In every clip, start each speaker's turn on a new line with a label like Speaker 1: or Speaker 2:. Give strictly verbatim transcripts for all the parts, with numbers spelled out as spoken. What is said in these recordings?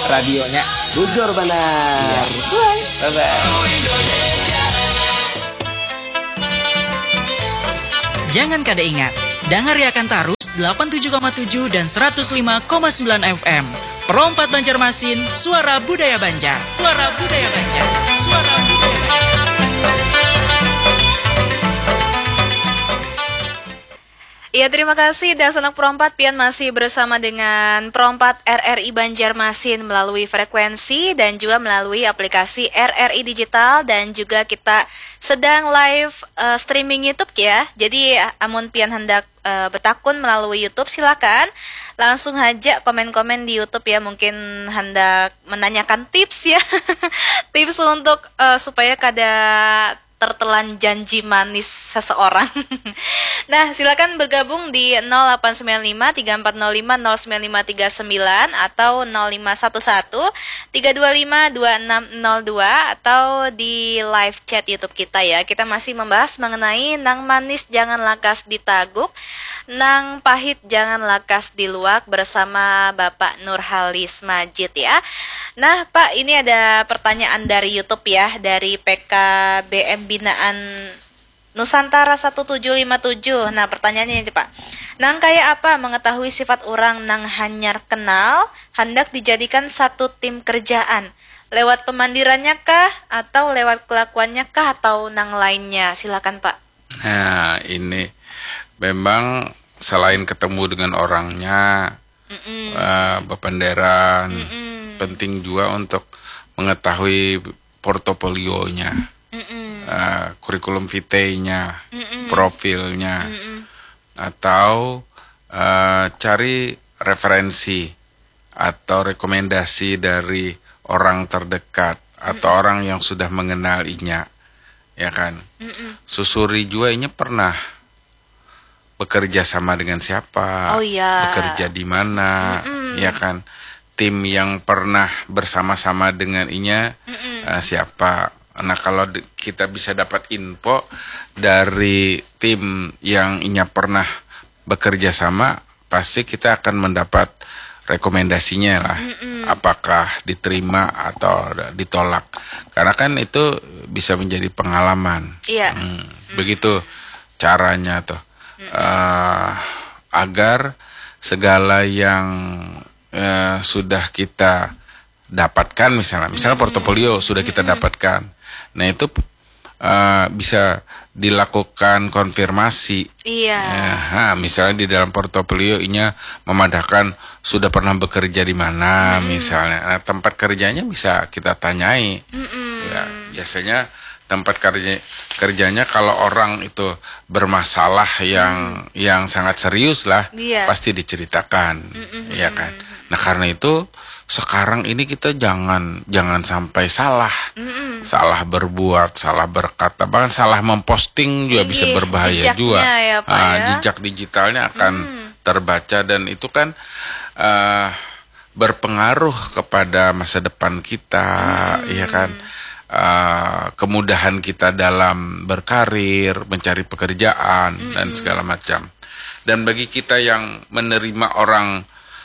Speaker 1: radionya
Speaker 2: Bujur benar.
Speaker 1: Bye bye.
Speaker 3: Jangan kada ingat, dangariakan tarus delapan puluh tujuh koma tujuh dan seratus lima koma sembilan F M. Perompat Banjarmasin, suara budaya Banjar. Suara budaya Banjar. Suara budaya Banjar.
Speaker 4: Ya, terima kasih dan Sanak Perompat Pian masih bersama dengan Perompat R R I Banjarmasin melalui frekuensi dan juga melalui aplikasi R R I Digital, dan juga kita sedang live uh, streaming YouTube ya. Jadi amun pian hendak uh, betakun melalui YouTube, silakan langsung aja komen-komen di YouTube ya. Mungkin hendak menanyakan tips ya. Tips untuk uh, supaya kada tertelan janji manis seseorang. Nah, silakan bergabung di nol delapan sembilan lima tiga empat nol lima nol sembilan lima tiga sembilan atau nol lima satu satu tiga dua lima dua enam nol dua atau di live chat YouTube kita ya. Kita masih membahas mengenai nang manis jangan lakas ditaguk, nang pahit jangan lakas diluak bersama Bapak Nurhalis Majid ya. Nah, Pak, ini ada pertanyaan dari YouTube ya, dari P K B M Binaan Nusantara satu tujuh lima tujuh. Nah, pertanyaannya ini, Pak. Nang kayak apa mengetahui sifat orang nang hanyar kenal hendak dijadikan satu tim kerjaan? Lewat pemandirannya kah atau lewat kelakuannya kah atau nang lainnya? Silakan, Pak.
Speaker 5: Nah, ini memang selain ketemu dengan orangnya, uh, bependeran, Mm-mm. penting juga untuk mengetahui portofolionya, uh, kurikulum vitae-nya, Mm-mm. profilnya, Mm-mm. atau uh, cari referensi atau rekomendasi dari orang terdekat atau Mm-mm. orang yang sudah mengenalinya, ya kan? Mm-mm. Susuri juga ini pernah bekerja sama dengan siapa,
Speaker 4: oh, iya.
Speaker 5: bekerja di mana, Mm-mm. ya kan? Tim yang pernah bersama-sama dengan inya uh, siapa? Nah, kalau di, kita bisa dapat info dari tim yang inya pernah bekerja sama, pasti kita akan mendapat rekomendasinya lah. Mm-mm. Apakah diterima atau ditolak? Karena kan itu bisa menjadi pengalaman.
Speaker 4: Iya.
Speaker 5: Hmm, begitu caranya tuh. Uh, agar segala yang uh, sudah kita dapatkan, misalnya misalnya portofolio sudah kita dapatkan, nah itu uh, bisa dilakukan konfirmasi.
Speaker 4: Iya.
Speaker 5: Nah, misalnya di dalam portofolio nya memadahkan sudah pernah bekerja di mana, mm. misalnya. Nah, tempat kerjanya bisa kita tanyai. Mm-mm. Ya, biasanya tempat kerja kerjanya kalau orang itu bermasalah yang mm. yang sangat serius lah, yeah. pasti diceritakan, Mm-mm. ya kan. Nah, karena itu sekarang ini kita jangan jangan sampai salah, Mm-mm. salah berbuat, salah berkata, bahkan salah memposting juga Iyi, bisa berbahaya juga.
Speaker 4: Ya, Pak,
Speaker 5: nah,
Speaker 4: ya?
Speaker 5: Jejak digitalnya akan mm. terbaca dan itu kan uh, berpengaruh kepada masa depan kita, mm. ya kan. Uh, kemudahan kita dalam berkarir, mencari pekerjaan, mm-hmm. dan segala macam. Dan bagi kita yang menerima orang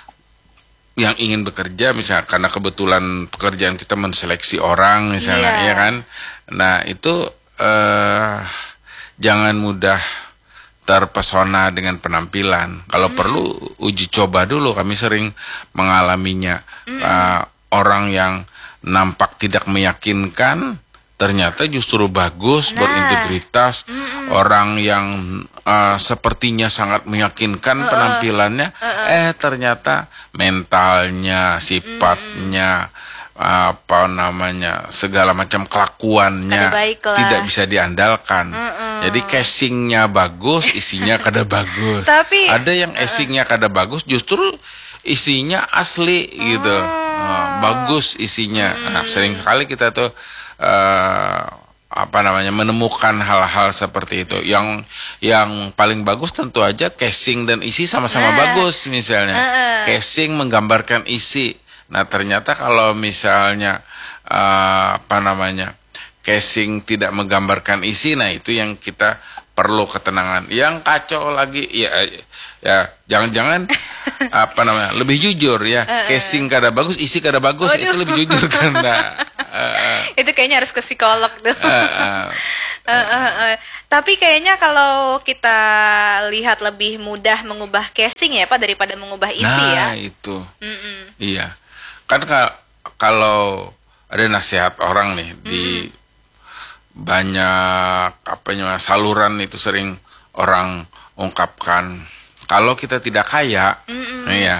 Speaker 5: yang ingin bekerja, misalnya karena kebetulan pekerjaan kita menseleksi orang, misalnya, yeah. ya kan. Nah, itu uh, jangan mudah terpesona dengan penampilan. Kalau mm-hmm. perlu uji coba dulu. Kami sering mengalaminya. Mm-hmm. Uh, orang yang nampak tidak meyakinkan, ternyata justru bagus, nah. berintegritas. Mm-mm. Orang yang uh, sepertinya sangat meyakinkan uh-uh. penampilannya, uh-uh. eh ternyata mentalnya, sifatnya, Mm-mm. apa namanya, segala macam kelakuannya tidak bisa diandalkan. Mm-mm. Jadi casingnya bagus, isinya kada bagus. Tapi ada yang casingnya kada bagus, justru isinya asli gitu. Uh, bagus isinya. Hmm. Nah, sering sekali kita tuh uh, apa namanya menemukan hal-hal seperti itu. Yang yang paling bagus tentu aja casing dan isi sama-sama nah. bagus misalnya. Uh. Casing menggambarkan isi. Nah, ternyata kalau misalnya uh, apa namanya casing tidak menggambarkan isi, nah itu yang kita perlu ketenangan. Yang kacau lagi ya Ya, jangan-jangan apa namanya? Lebih jujur ya. Casing kada bagus, isi kada bagus,
Speaker 4: Waduh.
Speaker 5: itu lebih jujur kan. Nah, uh,
Speaker 4: Itu kayaknya harus ke psikolog tuh.
Speaker 5: uh, uh,
Speaker 4: Eh, eh, eh. Tapi kayaknya kalau kita lihat lebih mudah mengubah casing ya Pak daripada mengubah isi
Speaker 5: nah,
Speaker 4: ya.
Speaker 5: itu.
Speaker 4: Mm-mm.
Speaker 5: Iya. Kan ka- kalau ada nasihat orang nih di banyak apa namanya saluran itu sering orang ungkapkan kalau kita tidak kaya, iya,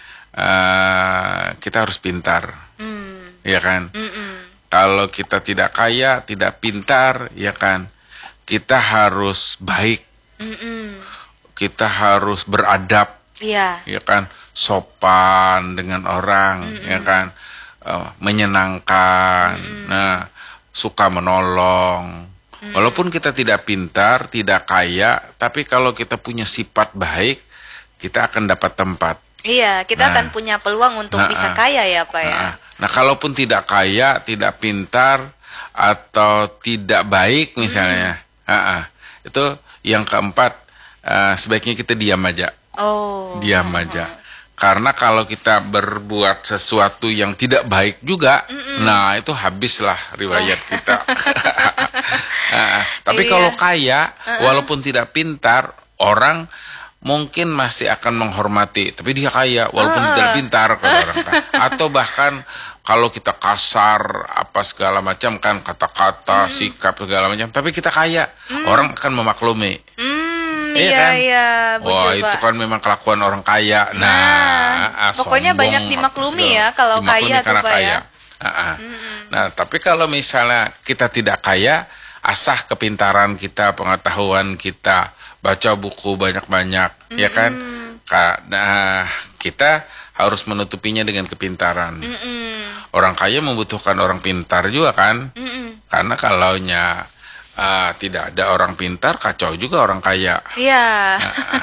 Speaker 5: eh, kita harus pintar,
Speaker 4: Mm.
Speaker 5: ya kan?
Speaker 4: Mm-mm.
Speaker 5: Kalau kita tidak kaya, tidak pintar, ya kan? Kita harus baik,
Speaker 4: Mm-mm.
Speaker 5: kita harus beradab,
Speaker 4: Iya.
Speaker 5: ya kan? Sopan dengan orang, ya kan? Eh, menyenangkan, nah, suka menolong. Walaupun kita tidak pintar, tidak kaya, tapi kalau kita punya sifat baik, kita akan dapat tempat.
Speaker 4: Iya, kita
Speaker 5: Nah.
Speaker 4: akan punya peluang untuk
Speaker 5: Nah,
Speaker 4: bisa
Speaker 5: ah.
Speaker 4: kaya ya Pak ya.
Speaker 5: Nah, nah, kalaupun tidak kaya, tidak pintar, atau tidak baik misalnya, ah, ah, itu yang keempat, eh, sebaiknya kita diam aja,
Speaker 4: Oh.
Speaker 5: diam aja. Karena kalau kita berbuat sesuatu yang tidak baik juga, nah itu habislah riwayat kita. Ah, ah. Tapi
Speaker 4: Iya.
Speaker 5: kalau kaya, walaupun tidak pintar, orang mungkin masih akan menghormati, tapi dia kaya walaupun tidak pintar kalau orang kaya. Atau bahkan kalau kita kasar apa segala macam kan kata-kata, sikap segala macam, tapi kita kaya, orang akan memaklumi.
Speaker 4: Hmm,
Speaker 5: Iya
Speaker 4: iya
Speaker 5: kan?
Speaker 4: iya,
Speaker 5: Wah,
Speaker 4: betul,
Speaker 5: itu
Speaker 4: Pak.
Speaker 5: kan memang kelakuan orang kaya. Nah, ah,
Speaker 4: pokoknya
Speaker 5: sombong,
Speaker 4: banyak
Speaker 5: apa
Speaker 4: dimaklumi
Speaker 5: segala.
Speaker 4: ya kalau
Speaker 5: Dimaklumi
Speaker 4: kaya tuh,
Speaker 5: karena
Speaker 4: Pak,
Speaker 5: kaya.
Speaker 4: ya.
Speaker 5: Ah, ah. Nah, tapi kalau misalnya kita tidak kaya, asah kepintaran kita, pengetahuan kita, baca buku banyak-banyak, ya kan? Ka- Nah, kita harus menutupinya dengan kepintaran. Orang kaya membutuhkan orang pintar juga kan? Karena kalaunya ah, tidak ada orang pintar, kacau juga orang kaya.
Speaker 4: Iya.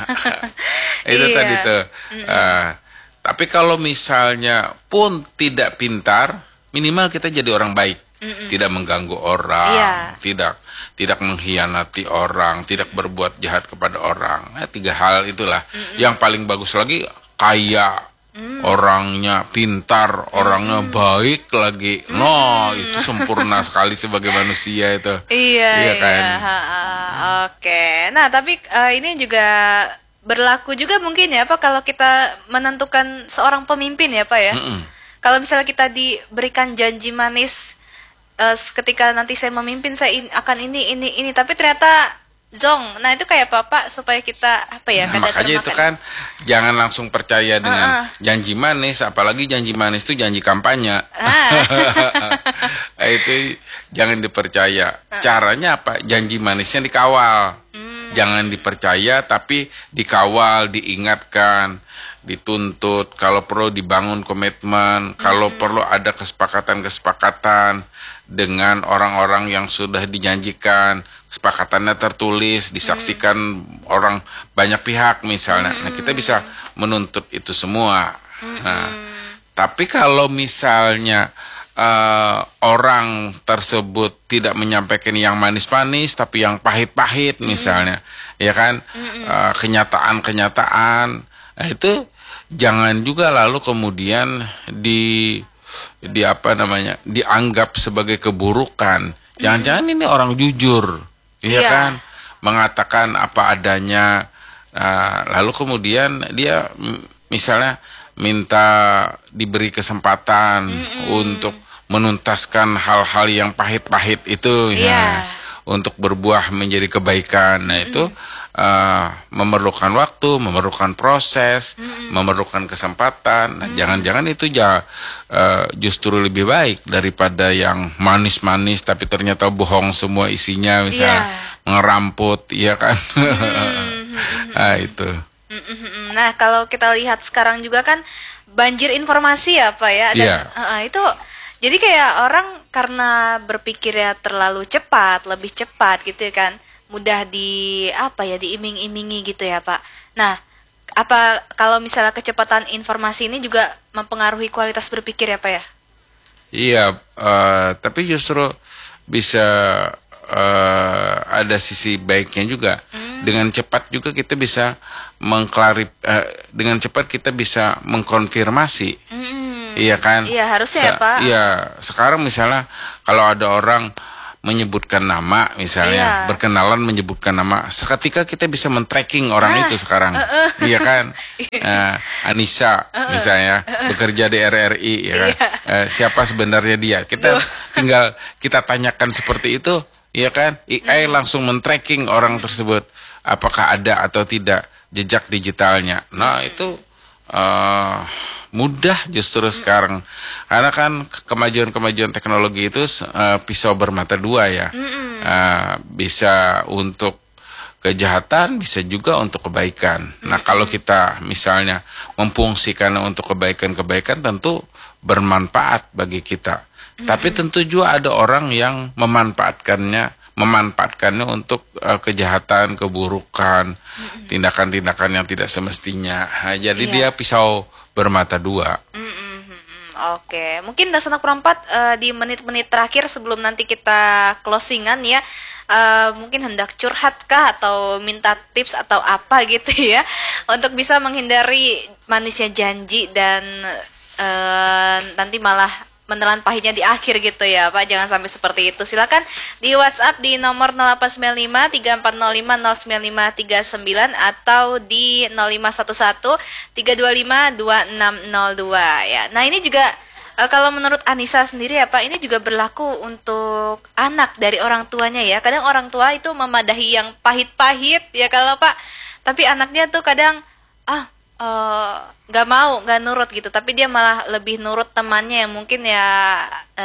Speaker 5: Itu
Speaker 4: Iya.
Speaker 5: tadi tuh. Ah, tapi kalau misalnya pun tidak pintar, minimal kita jadi orang baik, tidak mengganggu orang,
Speaker 4: Iya.
Speaker 5: tidak tidak mengkhianati orang, tidak berbuat jahat kepada orang. Nah, tiga hal itulah. Yang paling bagus lagi kaya, orangnya pintar, orangnya baik lagi. No, itu sempurna sekali sebagai manusia itu.
Speaker 4: Iya, iya.
Speaker 5: kan?
Speaker 4: Ha, ha. Oke. Nah, tapi eh, ini juga berlaku juga mungkin ya Pak kalau kita menentukan seorang pemimpin ya Pak ya.
Speaker 5: Mm-mm.
Speaker 4: Kalau misalnya kita diberikan janji manis eh, ketika nanti saya memimpin saya in- akan ini ini ini tapi ternyata zong. Nah, itu kayak apa Pak supaya kita apa ya
Speaker 5: Nah,
Speaker 4: kada
Speaker 5: makanya itu
Speaker 4: termakan-
Speaker 5: kan jangan langsung percaya dengan
Speaker 4: Ah, ah.
Speaker 5: janji manis, apalagi janji manis itu janji kampanye.
Speaker 4: Ah.
Speaker 5: Nah, itu jangan dipercaya. Caranya apa? Janji manisnya dikawal. Jangan dipercaya tapi dikawal, diingatkan, dituntut, kalau perlu dibangun komitmen, kalau perlu ada kesepakatan-kesepakatan dengan orang-orang yang sudah dijanjikan, kesepakatannya tertulis, disaksikan orang banyak pihak misalnya. Nah, kita bisa menuntut itu semua. Nah, tapi kalau misalnya eh, orang tersebut tidak menyampaikan yang manis-manis, tapi yang pahit-pahit misalnya, ya kan, Eh, kenyataan-kenyataan, nah itu jangan juga lalu kemudian di di apa namanya dianggap sebagai keburukan. Jangan-jangan ini orang jujur, iya
Speaker 4: Iya.
Speaker 5: kan, mengatakan apa adanya. Nah, lalu kemudian dia mm, misalnya minta diberi kesempatan untuk menuntaskan hal-hal yang pahit-pahit itu,
Speaker 4: Iya.
Speaker 5: ya, untuk berbuah menjadi kebaikan. Nah, itu uh, memerlukan waktu, memerlukan proses, memerlukan kesempatan. Nah, jangan-jangan itu ja, uh, justru lebih baik daripada yang manis-manis tapi ternyata bohong semua isinya, misalnya
Speaker 4: Iya.
Speaker 5: ngeramput, iya kan? Nah, itu.
Speaker 4: Mm-mm. Nah, kalau kita lihat sekarang juga kan banjir informasi ya Pak ya. Dan
Speaker 5: Iya.
Speaker 4: uh, itu jadi kayak orang karena berpikirnya terlalu cepat, lebih cepat gitu ya kan, mudah di apa ya diiming-imingi gitu ya Pak. Nah, apa kalau misalnya kecepatan informasi ini juga mempengaruhi kualitas berpikir ya Pak ya?
Speaker 5: Iya, eh, tapi justru bisa eh, ada sisi baiknya juga. dengan cepat juga kita bisa mengklarif uh, dengan cepat kita bisa mengkonfirmasi. Mm-hmm. Iya kan?
Speaker 4: Iya, harusnya Se- ya, Pak.
Speaker 5: Iya, sekarang misalnya kalau ada orang menyebutkan nama misalnya, iya. berkenalan menyebutkan nama, seketika kita bisa men-tracking orang ah, itu sekarang. Uh, uh. Iya kan? Uh, Anissa uh, uh. misalnya bekerja di R R I ya kan? Iya. Uh, siapa sebenarnya dia? Kita Duh. tinggal kita tanyakan seperti itu, ya kan? A I hmm. langsung men-tracking orang tersebut, apakah ada atau tidak jejak digitalnya. Nah, itu uh, mudah justru hmm. sekarang, karena kan kemajuan-kemajuan teknologi itu uh, pisau bermata dua ya, hmm. uh, bisa untuk kejahatan, bisa juga untuk kebaikan. Hmm. Nah, kalau kita misalnya memfungsikan untuk kebaikan-kebaikan, tentu bermanfaat bagi kita. Hmm. Tapi tentu juga ada orang yang memanfaatkannya, memanfaatkannya untuk uh, kejahatan, keburukan, hmm. tindakan-tindakan yang tidak semestinya. Nah, jadi yeah. dia pisau bermata dua.
Speaker 4: Mm-mm. Oke, mungkin Dasanak Perempat uh, di menit-menit terakhir sebelum nanti kita closingan ya, uh, mungkin hendak curhat kah atau minta tips atau apa gitu ya, untuk bisa menghindari manisnya janji dan uh, nanti malah menelan pahitnya di akhir gitu ya Pak. Jangan sampai seperti itu. Silakan di WhatsApp di nomor nol delapan sembilan lima tiga empat nol lima nol sembilan lima tiga sembilan atau di nol lima satu satu tiga dua lima dua enam nol dua ya. Nah, ini juga e, kalau menurut Anissa sendiri ya Pak, ini juga berlaku untuk anak dari orang tuanya ya. Kadang orang tua itu memadahi yang pahit-pahit ya kalau Pak, tapi anaknya tuh kadang ah nggak uh, mau, nggak nurut gitu, tapi dia malah lebih nurut temannya yang mungkin ya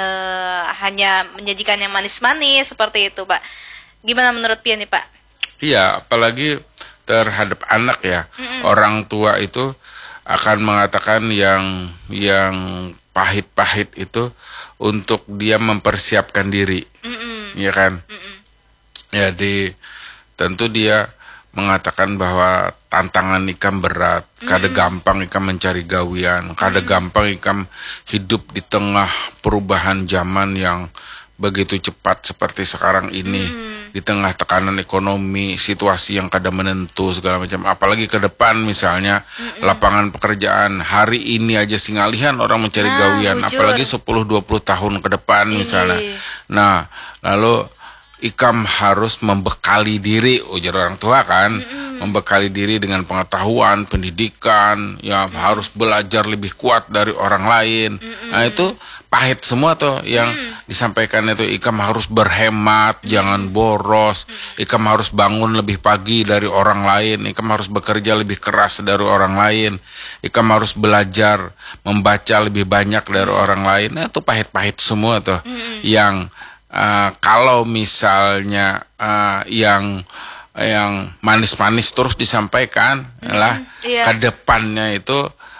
Speaker 4: uh, hanya menyajikan yang manis-manis seperti itu Pak. Gimana menurut Pian nih Pak?
Speaker 5: Iya, apalagi terhadap anak ya. Mm-mm. Orang tua itu akan mengatakan yang yang pahit-pahit itu untuk dia mempersiapkan diri. Mm-mm. Ya kan? Mm-mm. Ya, di tentu dia mengatakan bahwa tantangan ikam berat, kada gampang ikam mencari gawian, kada gampang ikam hidup di tengah perubahan zaman yang begitu cepat seperti sekarang ini, mm. di tengah tekanan ekonomi, situasi yang kada menentu segala macam, apalagi ke depan misalnya Mm-mm. lapangan pekerjaan hari ini aja singalihan orang mencari nah, gawian, bujur. Apalagi sepuluh dua puluh tahun ke depan misalnya. Iyi. Nah, lalu ikam harus membekali diri, ujar orang tua kan, mm-mm. membekali diri dengan pengetahuan, pendidikan, ya mm-mm. harus belajar lebih kuat dari orang lain. Mm-mm. Nah, itu pahit semua tuh yang mm. disampaikan itu. Ikam harus berhemat, mm. jangan boros. Mm. Ikam harus bangun lebih pagi dari orang lain. Ikam harus bekerja lebih keras dari orang lain. Ikam harus belajar membaca lebih banyak dari mm. orang lain. Nah, itu pahit-pahit semua tuh mm. yang Uh, kalau misalnya uh, yang yang manis-manis terus disampaikan, mm-hmm. lah yeah. ke depannya itu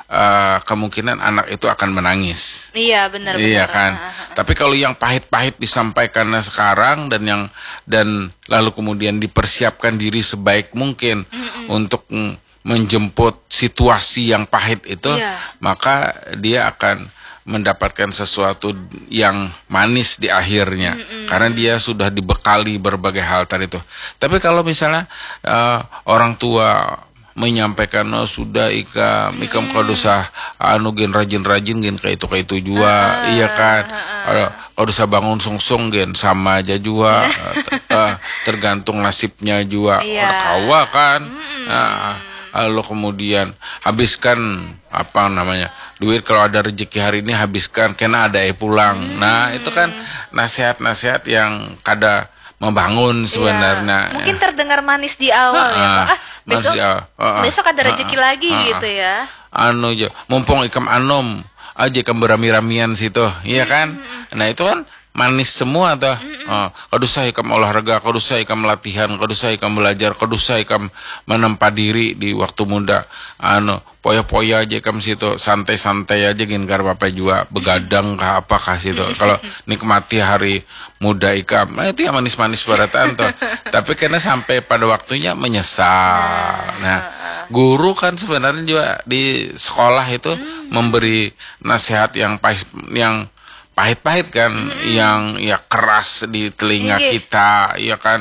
Speaker 5: uh, kemungkinan anak itu akan menangis.
Speaker 4: Iya benar.
Speaker 5: Iya kan. Uh-huh. Tapi kalau yang pahit-pahit disampaikannya sekarang dan yang dan lalu kemudian dipersiapkan diri sebaik mungkin mm-hmm. untuk mm, menjemput situasi yang pahit itu, yeah. maka dia akan mendapatkan sesuatu yang manis di akhirnya. Mm-mm. Karena dia sudah dibekali berbagai hal tadi itu. Tapi kalau misalnya uh, orang tua menyampaikan, oh sudah ikam ikam mm. kau dosa anu gen rajin-rajin gen kayak itu kayak itu juga, uh, iya kan, uh, kau dosa bangun sungsung gen sama aja juga, uh, tergantung nasibnya juga, yeah. kawa kan. Nah, lalu kemudian habiskan apa namanya duit, kalau ada rezeki hari ini habiskan kena ada eh pulang. Hmm. Nah, itu kan nasihat-nasihat yang kada membangun sebenarnya.
Speaker 4: Ya, mungkin terdengar manis di awal ha, ya Pak. Ah, besok awal. Ha, besok ada rezeki ha, lagi ha, gitu ya.
Speaker 5: Anu aja, mumpung ikam anom aja ikam berami-ramian situ, iya kan? Hmm. Nah, itu kan manis semua tuh. Oh, kadusah ikam olahraga, kadusah ikam latihan, kadusah ikam belajar, kadusah ikam menempa diri di waktu muda. Anu, poya-poya aja ikam situ, santai-santai aja gin kar apa juga, begadang kah apa kah situ. Kalau nikmati hari muda ikam, nah itu yang manis-manis baratan tuh. Tapi karena sampai pada waktunya menyesal. Nah, guru kan sebenarnya juga di sekolah itu memberi nasihat yang pahit, yang pahit-pahit kan, hmm. yang ya keras di telinga Iyi. kita, ya kan,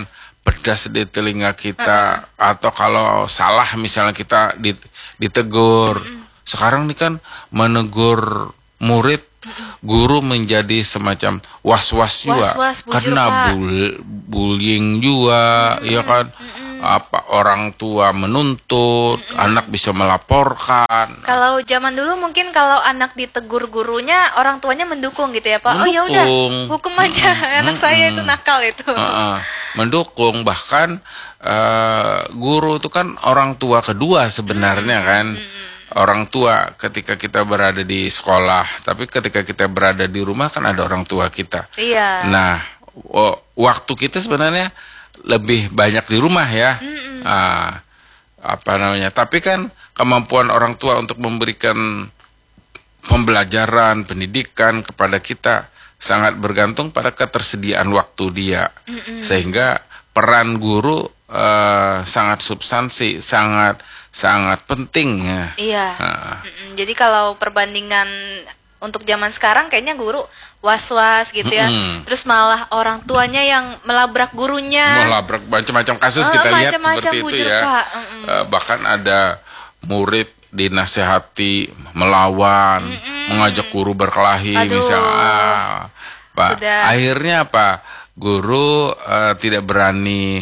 Speaker 5: pedas di telinga kita, uh-uh. atau kalau salah misalnya kita ditegur. Uh-uh. Sekarang nih kan menegur murid, guru menjadi semacam was-was juga,
Speaker 4: was-was, bujur,
Speaker 5: karena bul- bullying juga, mm-hmm. ya kan, mm-hmm. apa orang tua menuntut, mm-hmm. anak bisa melaporkan.
Speaker 4: Kalau zaman dulu mungkin kalau anak ditegur gurunya, orang tuanya mendukung gitu ya Pak.
Speaker 5: Mendukung.
Speaker 4: Oh ya udah, hukum aja, mm-hmm. anak saya itu nakal itu.
Speaker 5: Uh-uh. Mendukung, bahkan uh, guru itu kan orang tua kedua sebenarnya, mm-hmm. kan. Mm-hmm. Orang tua ketika kita berada di sekolah, tapi ketika kita berada di rumah kan ada orang tua kita.
Speaker 4: Iya.
Speaker 5: Nah, waktu kita sebenarnya lebih banyak di rumah ya. Nah, apa namanya? Tapi kan kemampuan orang tua untuk memberikan pembelajaran, pendidikan kepada kita sangat bergantung pada ketersediaan waktu dia. Mm-mm. Sehingga peran guru uh, sangat substansi, sangat sangat penting ya.
Speaker 4: Iya. Nah. Jadi kalau perbandingan untuk zaman sekarang kayaknya guru was-was gitu ya. Mm-hmm. Terus malah orang tuanya yang melabrak gurunya.
Speaker 5: Melabrak macam-macam kasus oh, kita lihat seperti itu ya. Pak. Mm-hmm. Uh, bahkan ada murid dinasehati melawan, mm-hmm. mengajak guru berkelahi. Aduh. Misalnya. Pak. Akhirnya apa? Guru uh, tidak berani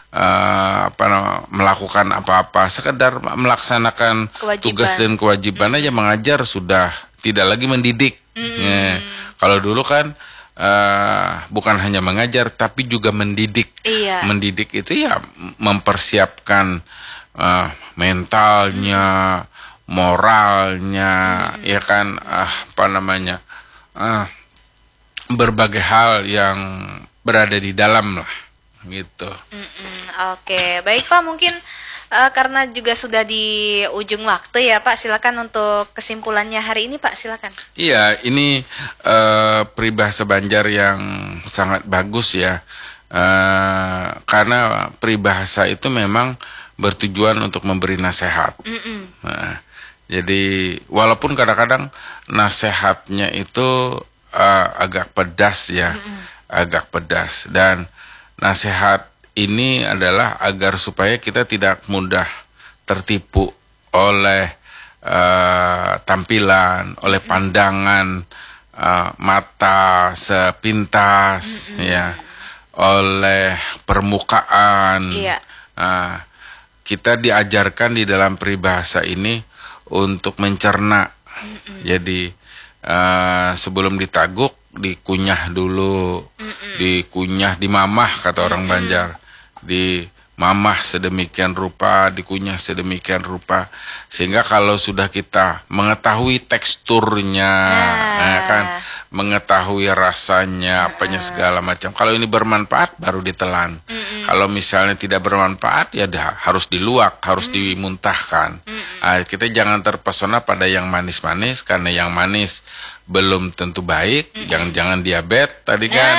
Speaker 5: Uh, apa melakukan apa-apa, sekedar melaksanakan kewajiban. Tugas dan kewajiban mm-hmm. aja mengajar, sudah tidak lagi mendidik. Mm-hmm. Ya. Kalau dulu kan uh, bukan hanya mengajar tapi juga mendidik. Iya. Mendidik itu ya mempersiapkan uh, mentalnya, mm-hmm. moralnya, mm-hmm. ya kan, uh, apa namanya, uh, berbagai hal yang berada di dalam lah. Gitu.
Speaker 4: Oke, baik Pak, mungkin uh, karena juga sudah di ujung waktu ya Pak, silakan untuk kesimpulannya hari ini Pak, silakan.
Speaker 5: Iya, ini uh, peribahasa Banjar yang sangat bagus ya, uh, karena peribahasa itu memang bertujuan untuk memberi nasihat. Nah, jadi walaupun kadang-kadang nasihatnya itu uh, agak pedas ya, Mm-mm. agak pedas, dan nasihat ini adalah agar supaya kita tidak mudah tertipu oleh uh, tampilan, oleh pandangan uh, mata sepintas, mm-hmm. ya, oleh permukaan.
Speaker 4: Iya.
Speaker 5: Uh, kita diajarkan di dalam peribahasa ini untuk mencerna. Mm-hmm. Jadi uh, sebelum ditaguk dikunyah dulu, Mm-mm. dikunyah, dimamah kata orang Mm-mm. Banjar, dimamah sedemikian rupa, dikunyah sedemikian rupa, sehingga kalau sudah kita mengetahui teksturnya, ah. eh, kan, mengetahui rasanya, apanya segala macam. Kalau ini bermanfaat baru ditelan. Mm-mm. Kalau misalnya tidak bermanfaat ya dah, harus diluak, harus Mm-mm. dimuntahkan. Nah, kita jangan terpesona pada yang manis-manis, karena yang manis belum tentu baik. Mm-hmm. Jangan-jangan diabetes tadi kan.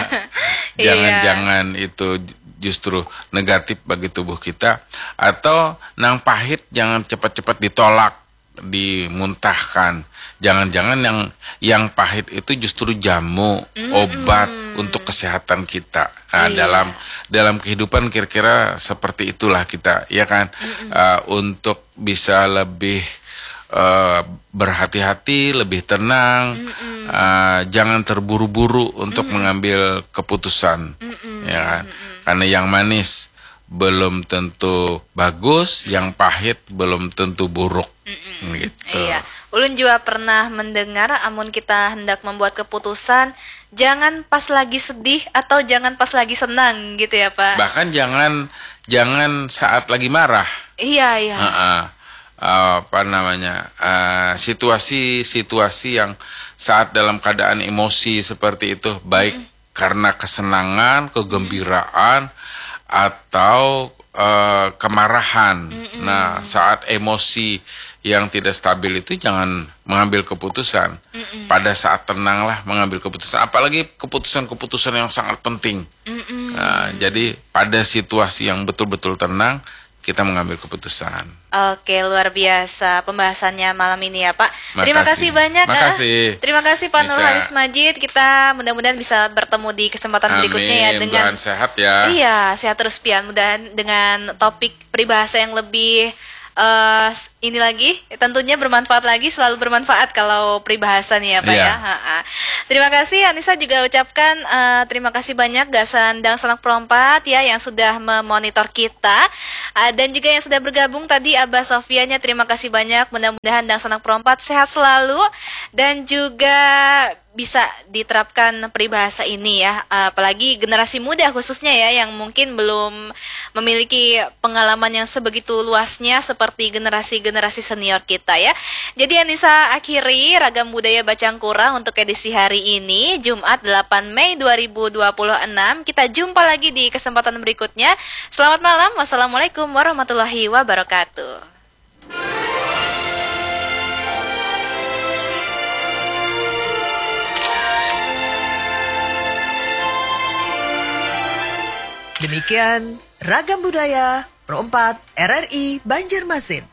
Speaker 5: Jangan-jangan itu justru negatif bagi tubuh kita. Atau nang pahit jangan cepat-cepat ditolak, dimuntahkan. Jangan-jangan yang yang pahit itu justru jamu, mm-hmm. obat untuk kesehatan kita. Nah, iya. dalam dalam kehidupan kira-kira seperti itulah kita, ya kan, mm-hmm. uh, untuk bisa lebih Uh, berhati-hati, lebih tenang, uh, jangan terburu-buru untuk Mm-mm. mengambil keputusan, Mm-mm. ya kan? Mm-mm. Karena yang manis belum tentu bagus, yang pahit belum tentu buruk, Mm-mm. gitu.
Speaker 4: Iya, ulun juga pernah mendengar, amun kita hendak membuat keputusan, jangan pas lagi sedih atau jangan pas lagi senang, gitu ya Pak.
Speaker 5: Bahkan jangan jangan saat lagi marah.
Speaker 4: Iya iya.
Speaker 5: Uh-uh. apa namanya uh, situasi-situasi yang saat dalam keadaan emosi seperti itu, baik mm. karena kesenangan, kegembiraan, atau uh, kemarahan. Mm-mm. Nah, saat emosi yang tidak stabil itu jangan mengambil keputusan. Mm-mm. Pada saat tenanglah mengambil keputusan, apalagi keputusan-keputusan yang sangat penting. Nah, jadi pada situasi yang betul-betul tenang, kita mengambil keputusan.
Speaker 4: Oke, luar biasa pembahasannya malam ini ya Pak.
Speaker 5: Makasih.
Speaker 4: Terima kasih banyak.
Speaker 5: Makasih.
Speaker 4: Eh. Terima kasih Pak Nur
Speaker 5: Bisa.
Speaker 4: Halis Majid. Kita mudah-mudahan bisa bertemu di kesempatan
Speaker 5: Amin.
Speaker 4: berikutnya ya dengan
Speaker 5: Mudahan sehat ya.
Speaker 4: Iya, sehat terus Pian. Mudahan dengan topik peribahasa yang lebih eh ini lagi, tentunya bermanfaat lagi, selalu bermanfaat kalau peribahasa nih ya Pak
Speaker 5: Iya.
Speaker 4: ya. Ha-ha. Terima kasih Anissa, juga ucapkan eh, terima kasih banyak Dasan Dang Sanak Perompat ya yang sudah memonitor kita. Eh, dan juga yang sudah bergabung tadi Abah Sofianya, terima kasih banyak. Mudah-mudahan Dang Sanak Perompat sehat selalu dan juga bisa diterapkan peribahasa ini ya, apalagi generasi muda khususnya ya yang mungkin belum memiliki pengalaman yang sebegitu luasnya seperti generasi-generasi senior kita ya. Jadi Anissa akhiri Ragam Budaya Bacangkura untuk edisi hari ini Jumat delapan Mei dua ribu dua puluh enam. Kita jumpa lagi di kesempatan berikutnya. Selamat malam. Wassalamualaikum warahmatullahi wabarakatuh.
Speaker 1: Demikian Ragam Budaya Perempat R R I Banjarmasin.